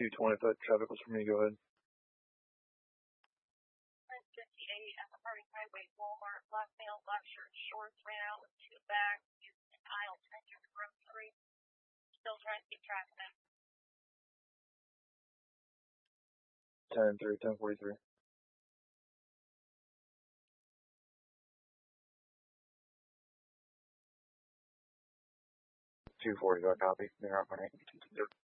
220-foot traffic was for me. Go ahead. 58 at the Harding Highway, Walmart, black male, black shirt, shorts, ran out with two bags, used an aisle, turned through the grocery. Still trying to keep track of that. 10-3, 10-43. 240, do I copy? They're up on 8.